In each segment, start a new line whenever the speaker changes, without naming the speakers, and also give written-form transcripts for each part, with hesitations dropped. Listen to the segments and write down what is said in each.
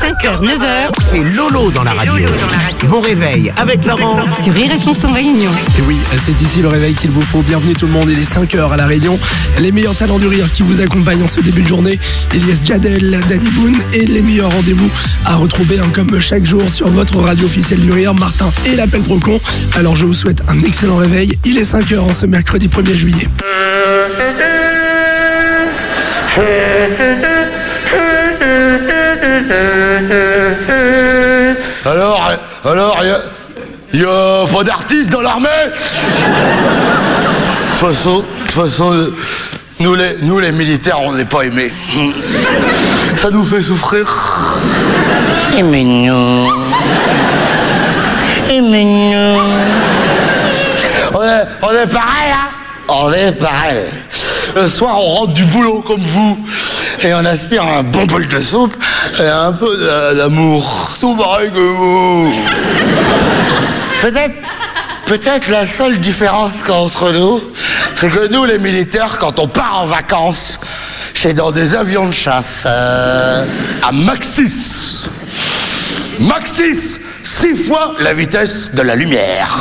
5h, 9h.
C'est Lolo dans la radio. Bon réveil avec Laurent.
Sur Rire et Chanson Réunion.
Et oui, c'est ici le réveil qu'il vous faut. Bienvenue tout le monde, il est 5h à la Réunion. Les meilleurs talents du rire qui vous accompagnent en ce début de journée. Elias Jadel, Danny Boone et les meilleurs rendez-vous à retrouver comme chaque jour sur votre radio officielle du rire, Martin et l'appel trop con. Alors je vous souhaite un excellent réveil. Il est 5h en ce mercredi 1er juillet.
Alors, y a pas d'artistes dans l'armée? De toute façon, nous les militaires, on n'est pas aimés. Ça nous fait souffrir. Aimez-nous. On est pareil, hein? On est pareil. Le soir, on rentre du boulot comme vous et on aspire un bon bol de soupe et un peu d'amour. Tout pareil que vous. Peut-être la seule différence entre nous, c'est que nous, les militaires, quand on part en vacances, c'est dans des avions de chasse à Mach 6. Mach 6, 6 fois la vitesse de la lumière.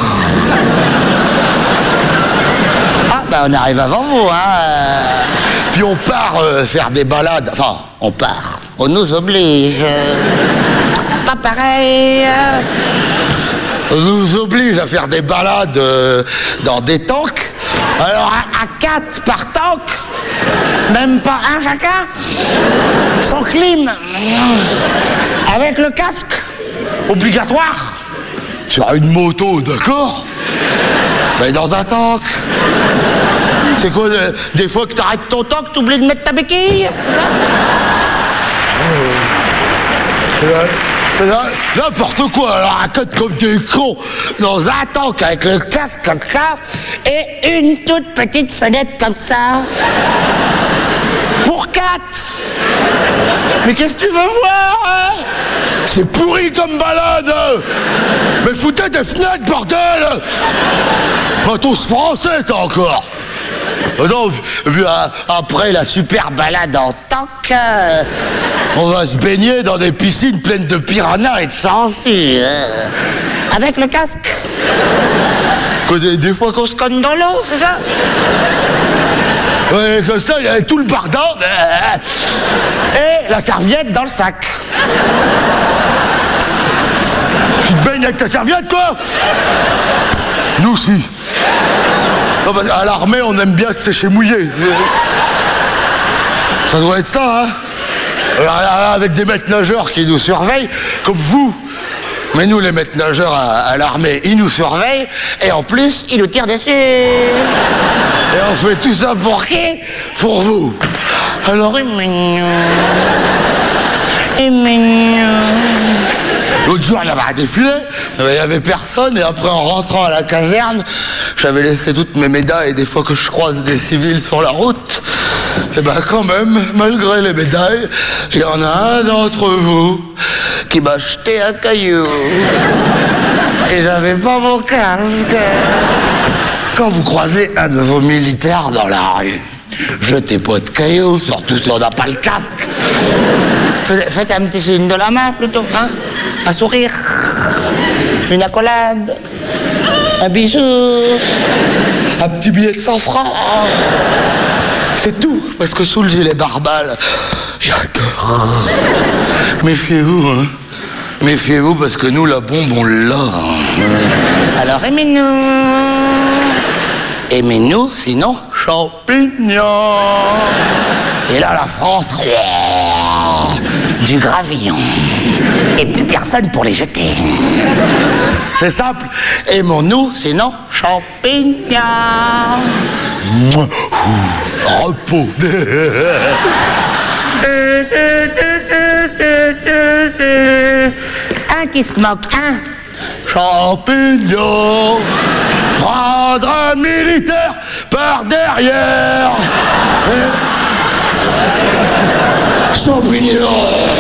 Ah, bah on arrive avant vous, hein. Puis on part faire des balades. Enfin, on nous oblige. Pas pareil. On nous oblige à faire des balades dans des tanks. Alors à 4 par tank, même pas un chacun, sans clim, avec le casque, obligatoire. Sur une moto, d'accord, mais dans un tank. C'est quoi, des fois que t'arrêtes ton tank, t'oublies de mettre ta béquille? N'importe quoi, alors à côté comme des cons, dans un tank avec le casque comme ça, et une toute petite fenêtre comme ça. Pour 4. Mais qu'est-ce que tu veux voir, hein? C'est pourri comme balade. Mais foutez des fenêtres, bordel. Matos français, t'as encore. Non, puis après la super balade en tank, on va se baigner dans des piscines pleines de piranhas et de sangsues. Avec le casque. Des fois qu'on se cogne dans l'eau, c'est ça? Ouais, comme ça, il y a tout le bardin et la serviette dans le sac. Tu te baignes avec ta serviette, toi? Nous aussi. Non, bah, à l'armée, on aime bien se sécher mouillé. Ça doit être ça, hein? Alors, là, avec des maîtres nageurs qui nous surveillent, comme vous. Mais nous, les maîtres nageurs à l'armée, ils nous surveillent, et en plus, ils nous tirent dessus. Et on fait tout ça pour qui? Pour vous. Alors, l'autre jour, il y avait un défilé, il n'y avait personne, et après, en rentrant à la caserne, j'avais laissé toutes mes médailles, et des fois que je croise des civils sur la route, et ben quand même, malgré les médailles, il y en a un d'entre vous qui m'a jeté un caillou. Et j'avais pas mon casque. Quand vous croisez un de vos militaires dans la rue, jetez pas de cailloux, surtout si on n'a pas le casque. Faites un petit signe de la main plutôt, hein? Un sourire, une accolade, un bisou, un petit billet de 100 francs. C'est tout, parce que sous le gilet barbale, il y a un cœur. Méfiez-vous, hein. Méfiez-vous, parce que nous, la bombe, on l'a. Alors aimez-nous. Aimez-nous, sinon champignons. Et là, la France, du gravillon. Et plus personne pour les jeter. C'est simple. Aimons-nous, sinon champignons. Repos. Un qui se moque, un champignon. Prendre un militaire par derrière. Champignon.